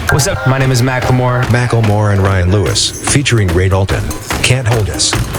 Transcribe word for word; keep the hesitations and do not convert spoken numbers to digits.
What's up? My name is Macklemore. Macklemore and Ryan Lewis, featuring Ray Dalton. Can't Hold Us.